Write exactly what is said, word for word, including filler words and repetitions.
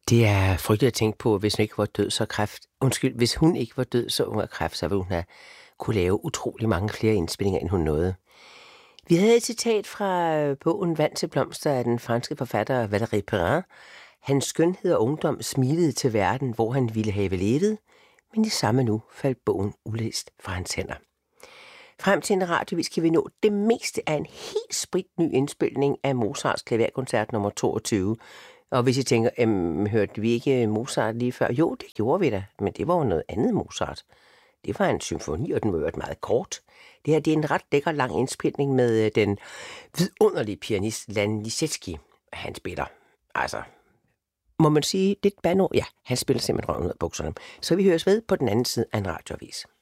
Det er frygteligt at tænke på, hvis hun ikke var død, så kræft. Undskyld, hvis hun ikke var død, så ung af kræft, så ville hun have kunne lave utrolig mange flere indspillinger, end hun nåede. Vi havde et citat fra bogen Vand til blomster af den franske forfatter Valérie Perrin. Hans skønhed og ungdom smilede til verden, hvor han ville have levet, men i samme nu faldt bogen ulæst fra hans hænder. Frem til en radiovis kan vi nå det meste af en helt spritny indspilning af Mozarts klaverkoncert nummer toogtyve. Og hvis I tænker, øhm, hørte vi ikke Mozart lige før? Jo, det gjorde vi da, men det var jo noget andet Mozart. Det var en symfoni, og den var meget kort. Det her det er en ret lækker lang indspilning med den vidunderlige pianist Lan Liszewski. Han spiller, altså, må man sige, lidt banord? Ja, han spiller simpelthen røven ud af bukserne. Så vi høres ved på den anden side af en radioavis.